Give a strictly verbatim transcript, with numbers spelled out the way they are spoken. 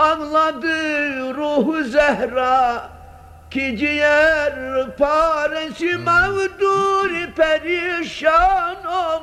Ağladı ruhu Zehra ki ciğer paresi mağdur perişan